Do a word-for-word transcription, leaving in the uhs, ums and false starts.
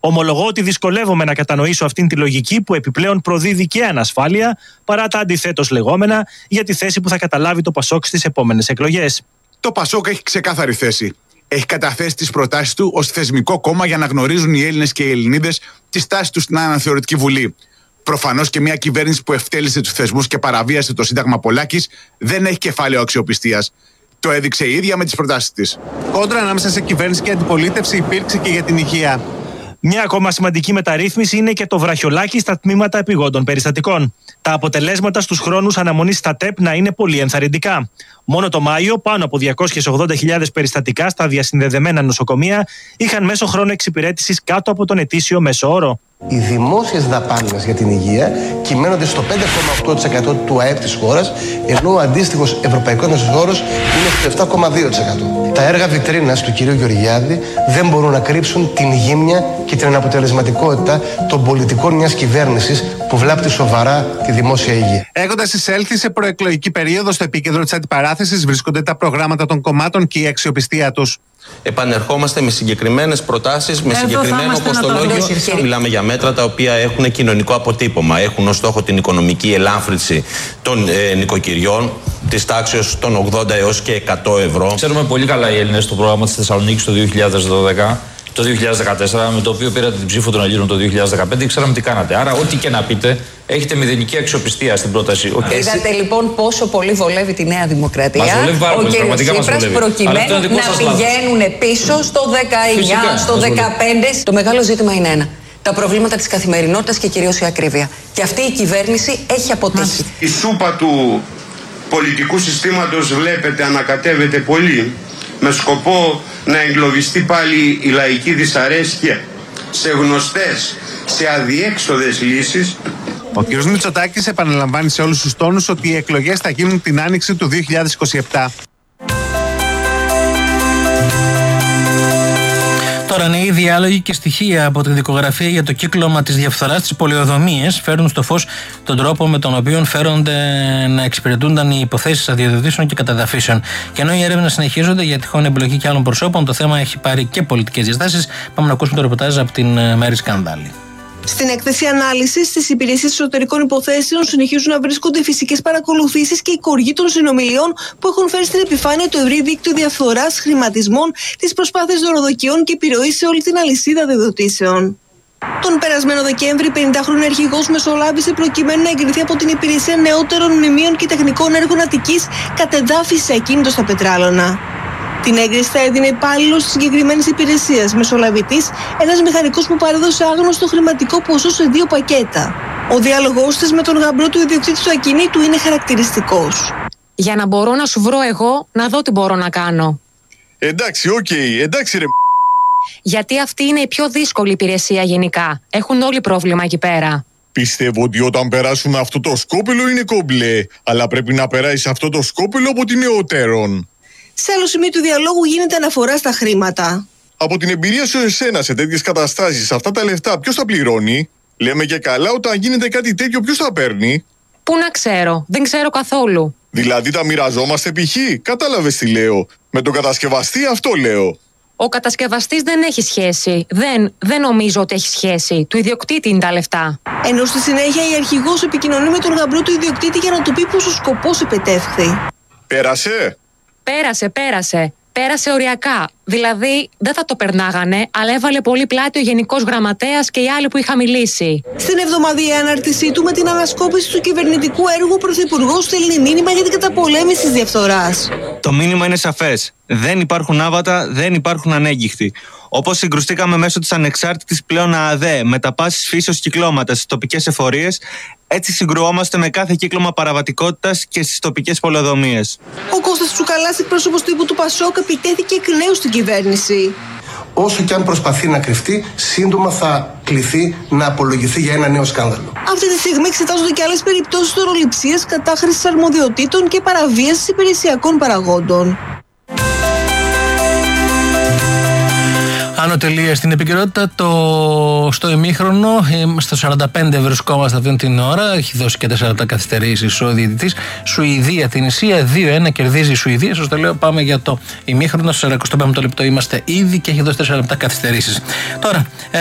Ομολογώ ότι δυσκολεύομαι να κατανοήσω αυτήν τη λογική που επιπλέον προδίδει και ανασφάλεια παρά τα αντιθέτως λεγόμενα για τη θέση που θα καταλάβει το Πασόκ στις επόμενες εκλογές. Το Πασόκ έχει ξεκάθαρη θέση. Έχει καταθέσει τις προτάσεις του ως θεσμικό κόμμα για να γνωρίζουν οι Έλληνες και οι Ελληνίδες τη στάση του στην Αναθεωρητική Βουλή. Προφανώς και μια κυβέρνηση που ευτέλισε τους θεσμούς και παραβίασε το Σύνταγμα Πολάκης δεν έχει κεφάλαιο αξιοπιστίας. Το έδειξε η ίδια με τις προτάσεις της. Κόντρα ανάμεσα σε κυβέρνηση και αντιπολίτευση υπήρξε και για την υγεία. Μια ακόμα σημαντική μεταρρύθμιση είναι και το βραχιολάκι στα τμήματα επιγόντων περιστατικών. Τα αποτελέσματα στους χρόνους αναμονής στα ΤΕΠ να είναι πολύ ενθαρρυντικά. Μόνο το Μάιο, πάνω από διακόσιες ογδόντα χιλιάδες περιστατικά στα διασυνδεδεμένα νοσοκομεία είχαν μέσο χρόνο εξυπηρέτησης κάτω από τον ετήσιο μέσο όρο. Οι δημόσιες δαπάνες για την υγεία κυμαίνονται στο πέντε κόμμα οκτώ τοις εκατό του ΑΕΠ της χώρας, ενώ ο αντίστοιχος ευρωπαϊκός μέσος όρος είναι στο επτά κόμμα δύο τοις εκατό. Τα έργα βιτρίνας του κυρίου Γεωργιάδη δεν μπορούν να κρύψουν την γύμνια και την αναποτελεσματικότητα των πολιτικών μιας κυβέρνησης που βλάπτει σοβαρά τη δημόσια υγεία. Έχοντας εισέλθει σε προεκλογική περίοδο, στο επίκεντρο της αντιπαράθεσης βρίσκονται τα προγράμματα των κομμάτων και η αξιοπιστία τους. Επανερχόμαστε με συγκεκριμένες προτάσεις, με Εδώ συγκεκριμένο κοστολόγιο. Μιλάμε για μέτρα τα οποία έχουν κοινωνικό αποτύπωμα. Έχουν ως στόχο την οικονομική ελάφρυνση των ε, νοικοκυριών της τάξης των ογδόντα έως και εκατό ευρώ. Ξέρουμε πολύ καλά οι Έλληνες το πρόγραμμα της Θεσσαλονίκης το δύο χιλιάδες δώδεκα, το δύο χιλιάδες δεκατέσσερα, με το οποίο πήρατε την ψήφο των Ελλήνων το δύο χιλιάδες δεκαπέντε, ξέραμε τι κάνατε. Άρα, ό,τι και να πείτε, έχετε μηδενική αξιοπιστία στην πρόταση. Okay. Είδατε λοιπόν πόσο πολύ βολεύει τη Νέα Δημοκρατία. Μας βολεύει πάρα πολύ, πραγματικά μας βολεύει. Προκειμένου να πηγαίνουν πίσω στο δεκαεννιά, Φυσικά, στο δεκαπέντε. Το μεγάλο ζήτημα είναι ένα. Τα προβλήματα της καθημερινότητας και κυρίως η ακρίβεια. Και αυτή η κυβέρνηση έχει αποτύχει. Η σούπα του πολιτικού συστήματος βλέπετε ανακατεύεται πολύ, με σκοπό να εγκλωβιστεί πάλι η λαϊκή δυσαρέσκεια σε γνωστές, σε αδιέξοδες λύσεις. Ο κ. Μητσοτάκης επαναλαμβάνει σε όλους τους τόνους ότι οι εκλογές θα γίνουν την άνοιξη του δύο χιλιάδες είκοσι επτά. Τώρα, νέοι διάλογοι και στοιχεία από τη δικογραφία για το κύκλωμα της διαφθοράς στις πολεοδομίες φέρνουν στο φως τον τρόπο με τον οποίο φέρονται να εξυπηρετούνταν οι υποθέσεις αδειοδοτήσεων και καταδαφίσεων. Και ενώ οι έρευνες συνεχίζονται για τυχόν εμπλοκή και άλλων προσώπων, το θέμα έχει πάρει και πολιτικές διαστάσεις. Πάμε να ακούσουμε το ρεπορτάζ από την Μέρη Σκανδάλη. Στην έκθεση ανάλυσης στις υπηρεσίες εσωτερικών υποθέσεων συνεχίζουν να βρίσκονται φυσικές παρακολουθήσεις και η κοργή των συνομιλιών που έχουν φέρει στην επιφάνεια το ευρύ δίκτυο διαφθοράς, χρηματισμών, τις προσπάθειες δωροδοκιών και επιρροή σε όλη την αλυσίδα αδειοδοτήσεων. Τον περασμένο Δεκέμβρη, πενηντάχρονο αρχηγός μεσολάβησε προκειμένου να εγκριθεί από την Υπηρεσία Νεότερων Μνημείων και Τεχνικών Έργων Αττικής κατεδάφιση σε ακίνητο στα Πετράλωνα. Την έγκριση θα έδινε υπάλληλος της συγκεκριμένης υπηρεσίας, μεσολαβητής, ένας μηχανικός που παρέδωσε άγνωστο χρηματικό ποσό σε δύο πακέτα. Ο διάλογός της με τον γαμπρό του ιδιοκτήτη του ακινήτου είναι χαρακτηριστικός. Για να μπορώ να σου βρω εγώ, να δω τι μπορώ να κάνω. Εντάξει, οκ, okay, εντάξει ρε. Γιατί αυτή είναι η πιο δύσκολη υπηρεσία γενικά. Έχουν όλοι πρόβλημα εκεί πέρα. Πιστεύω ότι όταν περάσουμε αυτό το σκόπελο είναι κόμπλε, αλλά πρέπει να περάσει αυτό το σκόπελο από την νεωτέρων. Σε άλλο σημείο του διαλόγου γίνεται αναφορά στα χρήματα. Από την εμπειρία σου εσένα σε τέτοιες καταστάσεις, αυτά τα λεφτά ποιος τα πληρώνει? Λέμε και καλά, όταν γίνεται κάτι τέτοιο ποιος τα παίρνει? Πού να ξέρω, δεν ξέρω καθόλου. Δηλαδή τα μοιραζόμαστε π.χ. Κατάλαβες τι λέω? Με τον κατασκευαστή αυτό λέω. Ο κατασκευαστής δεν έχει σχέση. Δεν, δεν νομίζω ότι έχει σχέση. Του ιδιοκτήτη είναι τα λεφτά. Ενώ στη συνέχεια η αρχηγός επικοινωνεί με τον γαμπρό του ιδιοκτήτη για να του πει πως ο σκοπός επετεύχθη. Πέρασε. Πέρασε, πέρασε. Πέρασε οριακά. Δηλαδή δεν θα το περνάγανε, αλλά έβαλε πολύ πλάτη ο Γενικός Γραμματέας και οι άλλοι που είχα μιλήσει. Στην εβδομαδιαία ανάρτησή του με την ανασκόπηση του κυβερνητικού έργου, ο Πρωθυπουργός στέλνει μήνυμα για την καταπολέμηση της διαφθοράς. Το μήνυμα είναι σαφές. Δεν υπάρχουν άβατα, δεν υπάρχουν ανέγκυχτοι. Όπως συγκρουστήκαμε μέσω της ανεξάρτητης πλέον ΑΑΔΕ με τα πάσης φύσεως κυκλώματα στις τοπικές εφορίες, έτσι συγκρουόμαστε με κάθε κύκλωμα παραβατικότητας και στις τοπικές πολεοδομίες. Ο Κώστας Τσουκαλάς, εκπρόσωπος τύπου του Πασόκ, επιτέθηκε εκ νέου στην κυβέρνηση. Όσο και αν προσπαθεί να κρυφτεί, σύντομα θα κληθεί να απολογηθεί για ένα νέο σκάνδαλο. Αυτή τη στιγμή εξετάζονται και άλλες περιπτώσεις δωροληψίας, κατάχρησης αρμοδιοτήτων και παραβίασης υπηρεσιακών παραγόντων. Άνω τελεία στην επικαιρότητα, το, στο ημίχρονο, στο σαράντα πέντε βρισκόμαστε αυτή την ώρα. Έχει δώσει και τέσσερα λεπτά καθυστερήσεις ο διαιτητής. Σουηδία, Τινησία, δύο ένα κερδίζει η Σουηδία. Σας το λέω, πάμε για το ημίχρονο. Στο σαράντα πέμπτο λεπτό είμαστε ήδη και έχει δώσει τέσσερα λεπτά καθυστερήσεις. Τώρα.